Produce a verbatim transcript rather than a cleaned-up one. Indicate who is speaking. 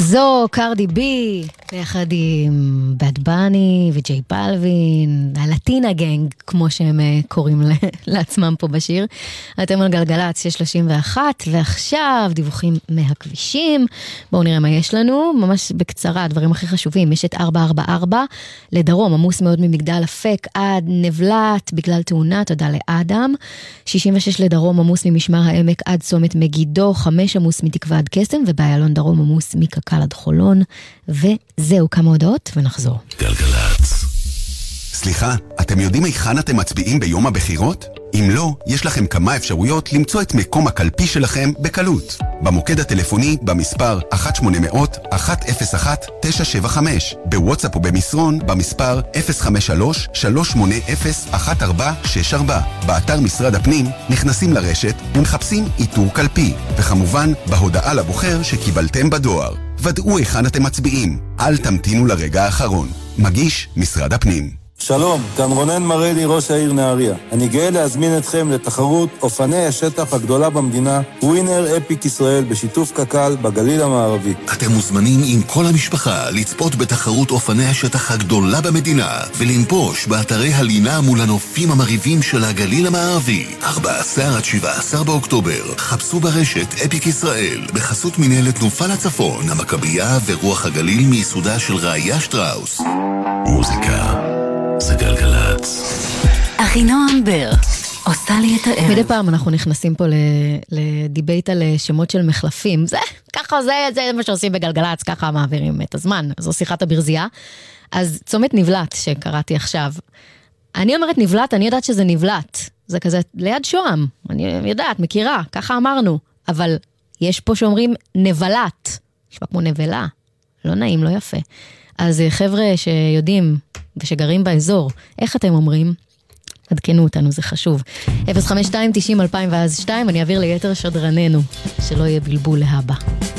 Speaker 1: זו קרדי בי, ביחד עם בד בני וג'יי בלווין, הלטינה גנג, כמו שהם קוראים לעצמם פה בשיר. אתם על גלגלץ שלושים ואחת, ועכשיו דיווחים מהכבישים. בואו נראה מה יש לנו, ממש בקצרה, הדברים הכי חשובים. יש את ארבע ארבע ארבע לדרום, עמוס מאוד ממגדל אפק עד נבלת, בגלל תאונה, תודה לאדם. שישים ושש לדרום, עמוס ממשמר העמק עד צומת מגידו, חמש עמוס מתקווה עד קסם, ובאיילון דרום עמוס מקקל עד חולון. וזהו, כמה הודעות ונחזור.
Speaker 2: גלגלץ. סליחה, אתם יודעים היכן אתם מצביעים ביום הבחירות? אם לא, יש לכם כמה אפשרויות למצוא את מקום הקלפי שלכם בקלות. במוקד הטלפוני במספר אחת שמונה אפס אפס אחת אפס אחת תשע שבע חמש, בוואטסאפ ובמסרון במספר אפס חמש שלוש שלוש שמונה אפס אחת ארבע שש ארבע. באתר משרד הפנים נכנסים לרשת ומחפשים איתור קלפי, וכמובן בהודעה לבוחר שקיבלתם בדואר. ודאו היכן אתם מצביעים, אל תמתינו לרגע האחרון. מגיש משרד הפנים.
Speaker 3: שלום, כאן רונן מרלי, ראש העיר נהריה. אני גאה להזמין אתכם לתחרות אופני השטח הגדולה במדינה, ווינר אפיק ישראל, בשיתוף קק"ל בגליל המערבי.
Speaker 2: אתם מוזמנים עם כל המשפחה לצפות בתחרות אופני השטח הגדולה במדינה, ולנפוש באתרי הלינה מול הנופים המריבים של הגליל המערבי. ארבעה עשר עד שבעה עשר באוקטובר. חפשו ברשת אפיק ישראל, בחסות מנהלת תנופה לצפון, המכבייה ורוח הגליל מיסודה של ראיה שטראוס. מוזיקה זה גלגלץ.
Speaker 4: אחינועם בר עושה לי את הערב.
Speaker 1: מדי פעם אנחנו נכנסים פה לדיבייט על שמות של מחלפים. זה, ככה זה, זה מה שעושים בגלגלץ, ככה מעבירים את הזמן. זו שיחת הברזייה. אז צומת נבלת שקראתי עכשיו. אני אומרת נבלת, אני יודעת שזה נבלת. זה כזה ליד שוהם. אני יודעת, מכירה, ככה אמרנו. אבל יש פה שאומרים נבלת. נשמע כמו נבלה. לא נעים, לא יפה. אז חבר'ה שיודעים ושגרים באזור, איך אתם אומרים? עדכנו אותנו, זה חשוב. אפס חמש שתיים תשעים אלפיים ואז שתיים, אני אעביר ליתר שדרננו, שלא יהיה בלבול להבא.